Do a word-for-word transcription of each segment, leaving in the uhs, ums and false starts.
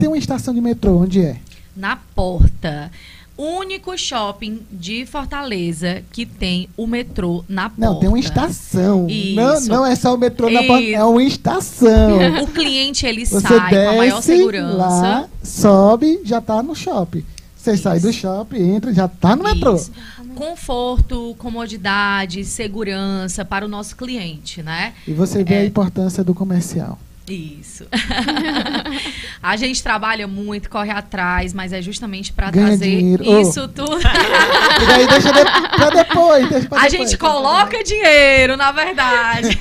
tem uma estação de metrô, onde é? Na Porta. Único shopping de Fortaleza que tem o metrô na porta. Não, tem uma estação. Isso. Não, não é só o metrô na Isso. porta, é uma estação. O cliente, ele Você sai desce com a maior segurança. lá, sobe, já está no shopping. Você Isso. sai do shopping, entra, já está no metrô. Isso. Conforto, comodidade, segurança para o nosso cliente, né? E você vê É. a importância do comercial. Isso. A gente trabalha muito, corre atrás, mas é justamente para Ganha trazer dinheiro. isso Oh. tudo. E daí deixa de, pra depois. Deixa pra A depois. gente coloca dinheiro, na verdade.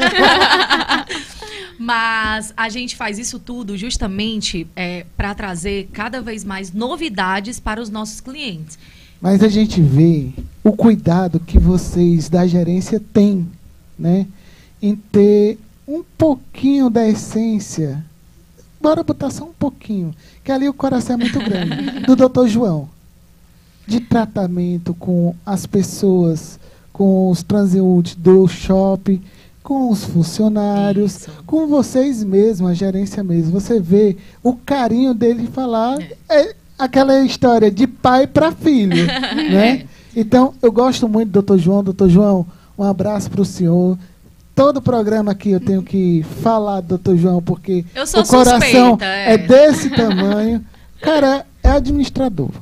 Mas a gente faz isso tudo justamente é, para trazer cada vez mais novidades para os nossos clientes. Mas a gente vê o cuidado que vocês da gerência têm, né, em ter um pouquinho da essência, bora botar só um pouquinho, que ali o coração é muito grande, do doutor João, de tratamento com as pessoas, com os transeuntes do shopping, com os funcionários, Isso. com vocês mesmos, a gerência mesmo. Você vê o carinho dele falar, é aquela história de pai para filho, né? Então, eu gosto muito do doutor João. doutor João, um abraço para o senhor. Todo programa aqui eu tenho que falar do doutor João, porque Eu sou o coração suspeita, é. é desse tamanho. Cara, é administrador,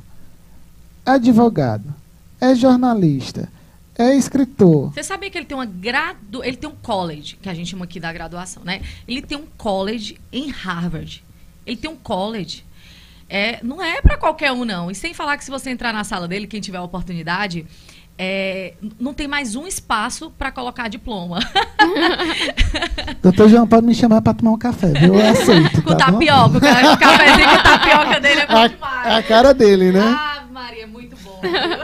é advogado, é jornalista, é escritor. Você sabia que ele tem uma gradu... ele tem um college, que a gente chama aqui da graduação, né? Ele tem um college em Harvard. Ele tem um college. É, não é para qualquer um, não. E sem falar que se você entrar na sala dele, quem tiver a oportunidade, é, não tem mais um espaço para colocar diploma. doutor João, pode me chamar para tomar um café, viu? Eu aceito, Com tá bom? tapioca. O ca- o cafezinho com tapioca dele é bom A, demais. a cara dele, né? Ah, Maria, é muito bom.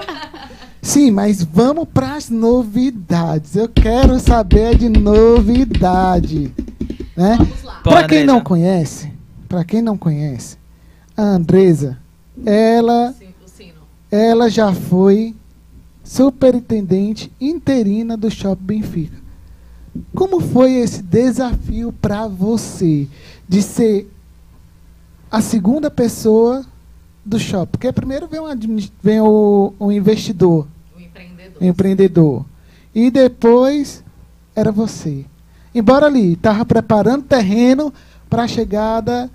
Sim, mas vamos para as novidades. Eu quero saber de novidade, né? Vamos lá. Bom, Para quem Andresa. não conhece, para quem não conhece, a Andresa, ela, Sim, o sino. ela já foi superintendente interina do Shopping Benfica. Como foi esse desafio para você de ser a segunda pessoa do shopping? Porque primeiro vem, um, admi- vem o, o investidor, O empreendedor. o empreendedor, e depois era você. Embora ali estava preparando terreno para a chegada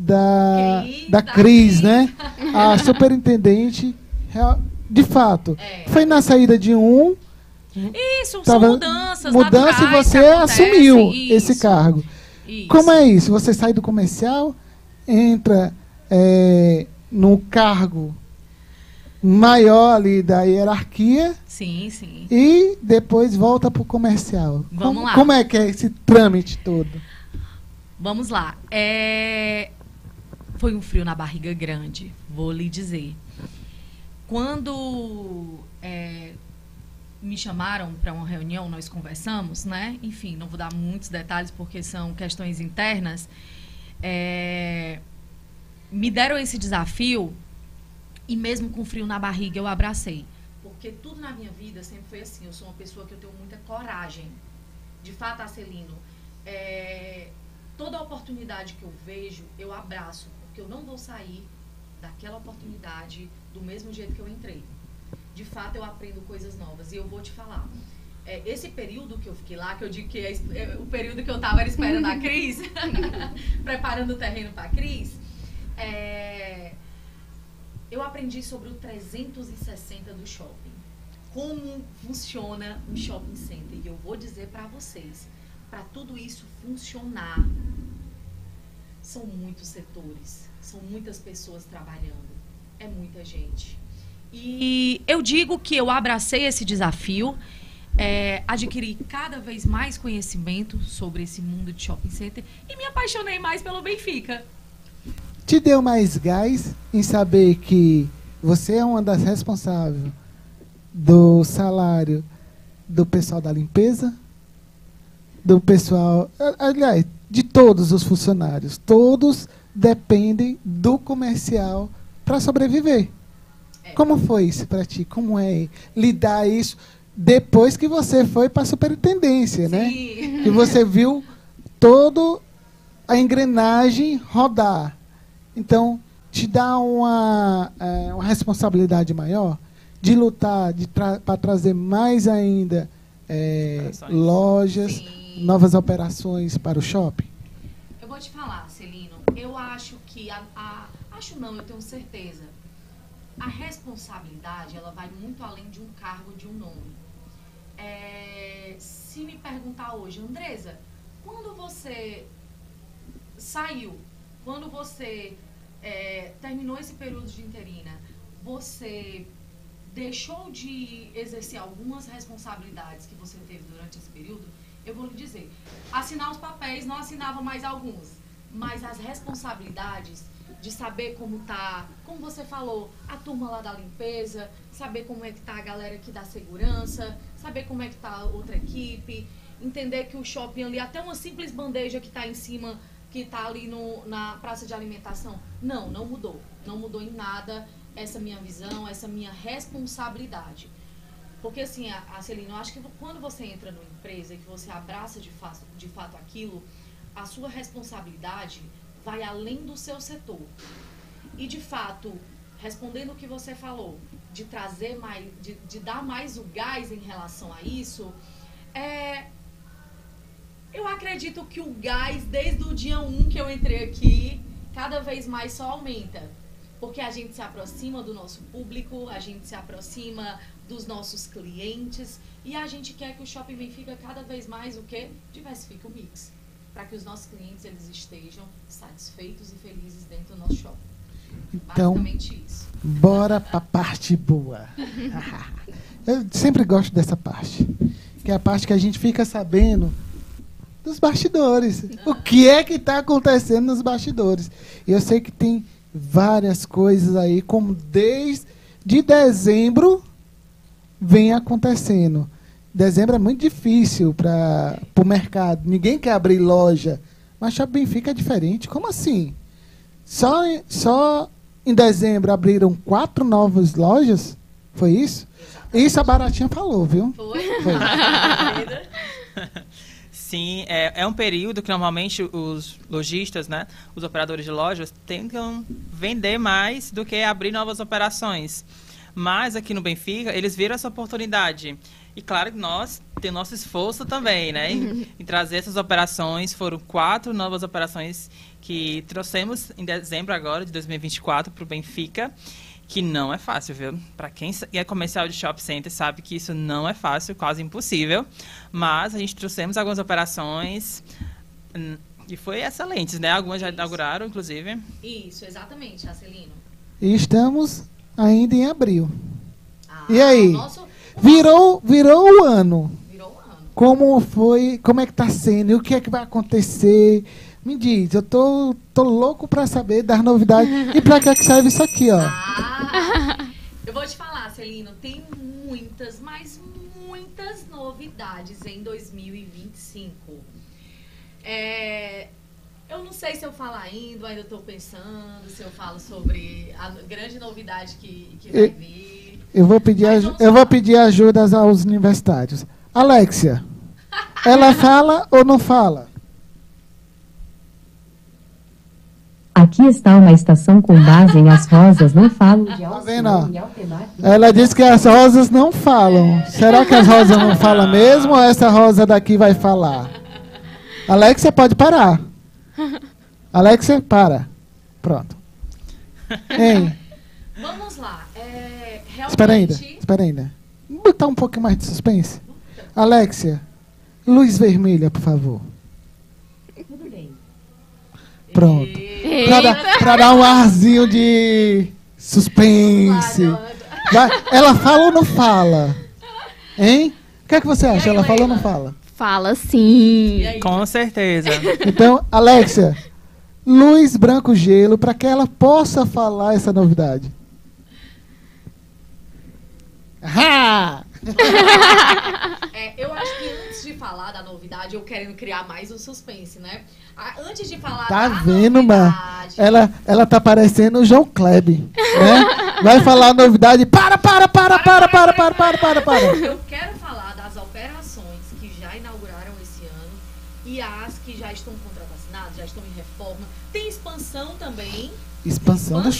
da, Cris, da da Cris, Cris. né? A superintendente, real- de fato, É. foi na saída de um, Isso, tava- são mudanças mudança e naturais você que acontecem. assumiu Isso, esse cargo. isso. Como é isso? Você sai do comercial, entra é, num cargo maior ali da hierarquia Sim, sim. e depois volta para o comercial. Vamos como, lá. como é que é esse trâmite todo? Vamos lá. É... Foi um frio na barriga grande, vou lhe dizer. Quando é, me chamaram para uma reunião, nós conversamos, né? Enfim, não vou dar muitos detalhes porque são questões internas. É, me deram esse desafio e mesmo com frio na barriga eu abracei. Porque tudo na minha vida sempre foi assim. Eu sou uma pessoa que eu tenho muita coragem. De fato, Arcelino, é, toda oportunidade que eu vejo, eu abraço. Porque eu não vou sair daquela oportunidade do mesmo jeito que eu entrei. De fato, eu aprendo coisas novas. E eu vou te falar. É, esse período que eu fiquei lá, que eu digo que é, é, o período que eu estava esperando a Cris, preparando o terreno para a Cris, é, eu aprendi sobre o trezentos e sessenta do shopping. Como funciona um shopping center. E eu vou dizer para vocês, para tudo isso funcionar, são muitos setores, são muitas pessoas trabalhando, é muita gente. E eu digo que eu abracei esse desafio, é, adquiri cada vez mais conhecimento sobre esse mundo de shopping center e me apaixonei mais pelo Benfica. Te deu mais gás em saber que você é uma das responsáveis do salário do pessoal da limpeza, do pessoal, aliás, de todos os funcionários. Todos dependem do comercial para sobreviver. É. Como foi isso para ti? Como é lidar isso depois que você foi para a superintendência, né? Sim. Que você viu toda a engrenagem rodar. Então, te dá uma, é, uma responsabilidade maior de lutar de tra para trazer mais ainda é, lojas, Sim. novas operações para o shopping? Eu vou te falar, Celino, eu acho que, a, a, acho não, eu tenho certeza, a responsabilidade, ela vai muito além de um cargo, de um nome. É, se me perguntar hoje, Andresa, quando você saiu, quando você é, terminou esse período de interina, você deixou de exercer algumas responsabilidades que você teve durante esse período? Eu vou lhe dizer, assinar os papéis, não assinava mais alguns, mas as responsabilidades de saber como tá, como você falou, a turma lá da limpeza, saber como é que tá a galera aqui da segurança, saber como é que tá a outra equipe, entender que o shopping ali, até uma simples bandeja que tá em cima, que tá ali no, na praça de alimentação, não, não mudou, não mudou em nada essa minha visão, essa minha responsabilidade. Porque assim, a, a Celina, eu acho que quando você entra numa empresa e que você abraça de fato, de fato aquilo, a sua responsabilidade vai além do seu setor. E, de fato, respondendo o que você falou, de trazer mais, de, de dar mais o gás em relação a isso, é, eu acredito que o gás, desde o dia um que eu entrei aqui, cada vez mais só aumenta. Porque a gente se aproxima do nosso público, a gente se aproxima dos nossos clientes e a gente quer que o Shopping Benfica cada vez mais o quê? Diversifique o mix, para que os nossos clientes eles estejam satisfeitos e felizes dentro do nosso shopping. Então, basicamente isso. Bora para a parte boa. Eu sempre gosto dessa parte, que é a parte que a gente fica sabendo dos bastidores. O que é que está acontecendo nos bastidores? E eu sei que tem várias coisas aí, como desde de dezembro vem acontecendo. Dezembro é muito difícil para o mercado. Ninguém quer abrir loja. Mas Shopping Benfica é diferente. Como assim? Só, só em dezembro abriram quatro novas lojas? Foi isso? Exatamente. Isso a Baratinha falou, viu? Foi. Foi. Sim, é, é um período que normalmente os lojistas, né, os operadores de lojas, tentam vender mais do que abrir novas operações. Mas aqui no Benfica, eles viram essa oportunidade. E claro que nós temos nosso esforço também, né, em, em trazer essas operações. Foram quatro novas operações que trouxemos em dezembro agora, de dois mil e vinte e quatro, para o Benfica, que não é fácil, viu? Para quem é comercial de shopping center sabe que isso não é fácil, quase impossível. Mas a gente trouxemos algumas operações e foi excelentes, né? Algumas já Isso. inauguraram, inclusive. Isso, exatamente, Arcelino. E estamos ainda em abril. Ah, e aí? O nosso, o virou, virou o ano. Virou o ano. Como foi? Como é que está sendo? E o que é que vai acontecer? Me diz, eu tô, tô louco para saber das novidades. E para que é que serve isso aqui, ó? Ah, eu vou te falar, Celino, tem muitas, mas muitas novidades em dois mil e vinte e cinco. É, eu não sei se eu falo ainda, ainda estou pensando, se eu falo sobre a grande novidade que, que vai vir. Eu vou pedir, aj- eu vou pedir ajuda aos universitários. Alexia, ela fala ou não fala? Aqui está uma estação com base em As Rosas não falam de Tá vendo, ó? Alceu e Altemar. Ela disse que as rosas não falam. Será que as rosas não falam mesmo ou essa rosa daqui vai falar? Alexia, pode parar. Alexia, para. Pronto. Hein? Vamos lá. É, realmente... Espera ainda, espera ainda. Vamos botar um pouquinho mais de suspense? Alexia, luz vermelha, por favor. Tudo bem. Pronto. Pra dar, pra dar um arzinho de suspense. Vai, ela fala ou não fala? Hein? O que é que você acha? Ela fala ou não fala? Fala sim. Com certeza. Então, Alexia, luz branco gelo para que ela possa falar essa novidade. Ah! É, eu acho que antes de falar da novidade, eu querendo criar mais um suspense, né? Ah, antes de falar Tá da vendo, mano? novidade... Ela, ela tá parecendo o João Kleber, né? Vai falar a novidade. Para, para, para, para, para, para, para, para, para. Eu quero falar das operações que já inauguraram esse ano e as que já estão contrato assinado, já estão em reforma. Tem expansão também. Expansão do